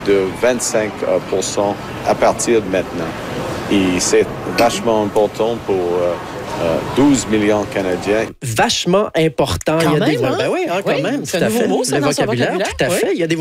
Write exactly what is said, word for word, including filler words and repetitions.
de vingt-cinq pour cent à partir de maintenant. Et c'est vachement important pour euh, euh, douze millions de Canadiens. Vachement important. Quand Il y a même, des... hein? Ben oui, hein, quand oui, même. C'est tout un à nouveau fait. mot, ça, Le dans son vocabulaire, vocabulaire. tout à Oui. fait. Il y a des